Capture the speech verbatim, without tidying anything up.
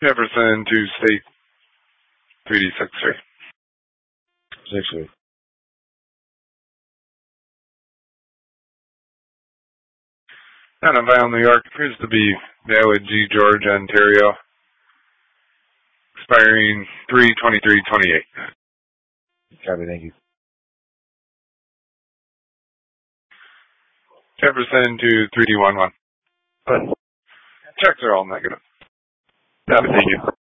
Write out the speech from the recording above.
Jefferson to State three D six three. six three. Town of Isle, New York appears to be valid G. George, Ontario. Expiring three twenty-three twenty-eight. Copy, thank you. Jefferson to three D one one. Checks are all negative. Copy, thank you.